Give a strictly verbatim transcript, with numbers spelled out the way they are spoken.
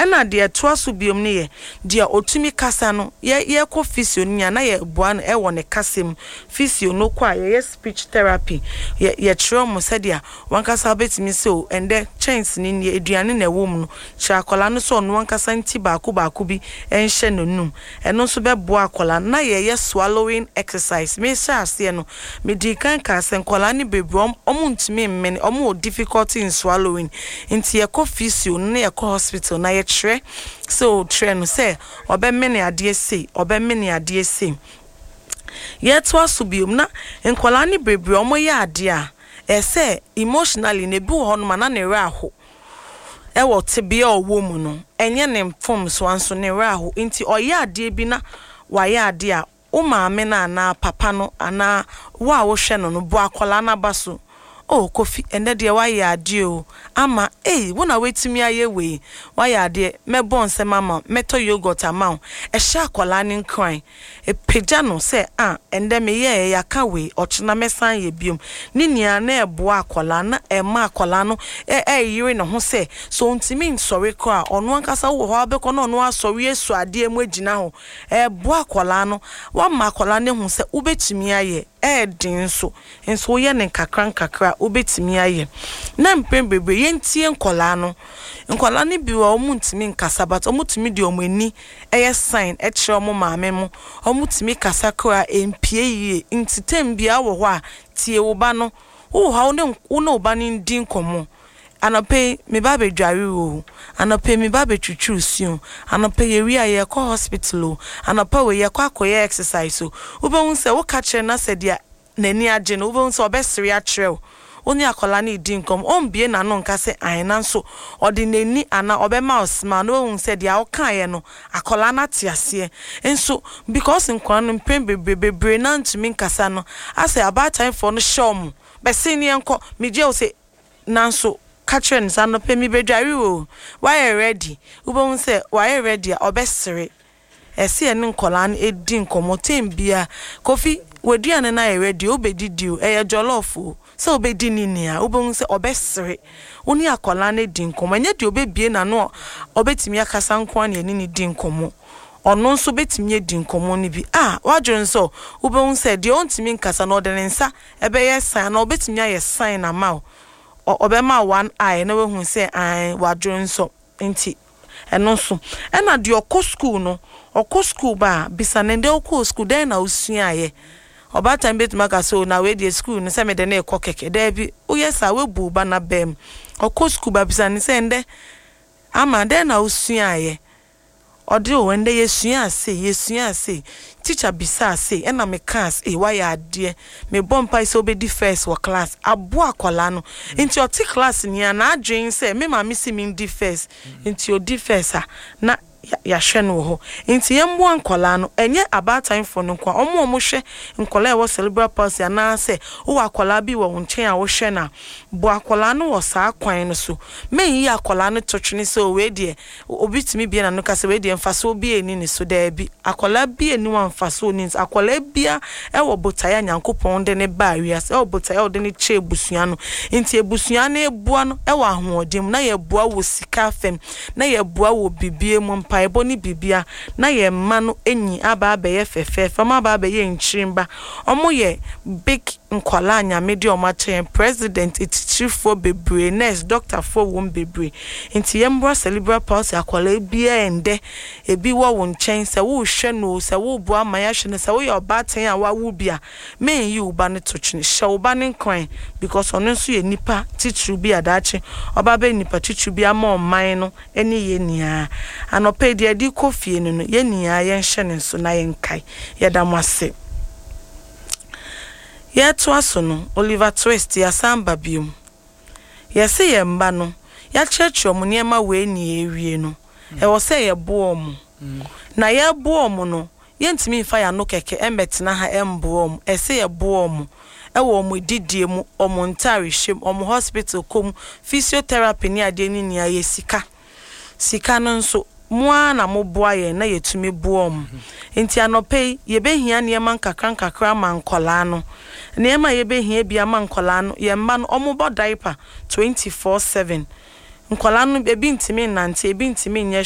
ena de to aso biom ne ye de otumi kasa no ye ye kɔ physio nya na ye boa no e wo ne kasem physio no kwa ye speech therapy ye ye kyerɛ mo sɛ de wankasa betimi sɛ o ende chance ni ne aduane na ɛwɔ mu no kyerɛ akola no so no wankasa nti baako baako bi enhye no num eno so bɛboa akola na ye ye swallowing exercise me sha ase no me di kan ka sɛ akola ne bebre omo ntimi mmene omo difficulty in swallowing nti ye kɔ physio no ye kɔ hospital na ye kyerɛ so trend say obe mene ade sei obe mene ade sei yet was biom na enkola ni bebre omo ye ade a e say emotionally ne bi ho no na ne raho e wo tebia owo mu no enye ne mfom so anso ne raho nti oye ade bi na wa ye ade a o maame na na papa no ana wa wo hwe no no bo akola na baso oh Kofi ende de wa ya ade o ama eh wona wetimi aye we wa ya ade me bon se mama meto yogurt ama e hye akola ne nkran e peja no se ah ende me ye ya ka we ochina mesan ye biom ni nia na ebo akola na e ma akola no e e yire no ho se so ntimi nsori ko a ono ankasa wo ho abeko no ono asori esu ade mu agina ho e bo akola no wa ma akola ne ho se ubetimi aye e din so enso ye ne kakran kakra ubetimi aye na mpembebe yentie nkola no nkola ne bi wa omuntimi nkasa but omutimi de omani eye sign e kire omo maame mo omutimi kasa kra empie yie ntitem bia wo ho a tie wo ba no wo ha wo ne wo no ba ne din komo anope me ba be dware wo anope me ba be twitwu suo anope ye wi aye ko hospital o anope we ye kwa koye exercise o wo be hu se wo ka kire na se dia nani age no wo be hu se obesere a kire oni akola ni din kom ombie na no nka se ayena nso odinani ana obema osma no hu se dia oka ye no akola na tiase enso because nkwan no pembebebre na ntumi nkasa no ase about time for no shom be sini enko meje o se nanso catching san pe mi bedware o why ready ubon se why ready obesere ese ene nkola na edin komotem bia Kofi wediane na ready obedidi o eye jollof o se obedi ni nia ubon se obesere oni akola na din komo nya de obebie na no obetimi akasa nko na ni din komo ono nso betimi edin komo ni bi ah wadwo nso ubon se de ontimi nkasa na odene nsa ebe ye sign na obetimi aye sign na ma obema one eye na we hu se ai wadwo nso nti eno so ena de okọ school no okọ school ba bisanende okọ school den na osua aye oba time bet maka so na we dey school no se me de na ekọ keke da bi o yesa we bu ba na bem okọ school ba bisanende se nde ama den na osua aye ode o wende yesua ase yesua ase teacher bisa ase ena me class e why ade me bompa ise obedi first for class abo akola no nti o ti class ni na adwen se me ma me si me di first nti o di first a na ya hwe no ho nti yembo ankola no enye about time for no kwa omo omo hwe nkola e wo cerebral palsy na se wo akola bi wo nchen a wo hwe na bo akola no wo sa kwan no so me yi akola no totwene se o we de obitimi bia na no ka se we de mfaso bi eni ni so da bi akola bi eni wan mfaso ni akola bia e wo botaya nyankopon de ne ba wiase e wo botaya o de ne che busua no nti ebusua na ebua no e wo ahoodem na ye bua wo sika fem na ye bua wo bibie mu ebo ni bibia na ye mma no enyi aba aba ye fefe fama aba aba ye nchirimba omo ye big nkola anyame de omo achen president itichifo bebre nurse doctor for won bebre nti ye mbra cerebral palsy akola bia ende ebi wo won chen se wo hwe no se wo bu ama ya hwe no se wo ye obaten a wa wo bia men yi uba ne tochini hwe uba ne nkran because ono nso ye nipa titru bia dache oba be nipa titru bia ma oman no eni ye nia anope de adi Kofi no ye nia ye nhye ne so na ye nkai ye da mwase ye to aso no Oliver Twist ya samba biom ye se ye mba no ya church omo niema we ni ewie no e wo se ye bo omo na ye bo omo no ye ntimi fa ya no keke embetena ha embo omo e se ye bo omo e wo omo didie mu omo ntare hwem omo hospital kom physiotherapy ni ade ni nia ye sika sika no nso mua na mo boa ye na yetumi boom enti anope ye behia ne man kakran kakra man kola no ne ma ye behia bia man kola no ye mba no omo bo diaper twenty-four seven nkola no ebi ntimi nante ebi ntimi nye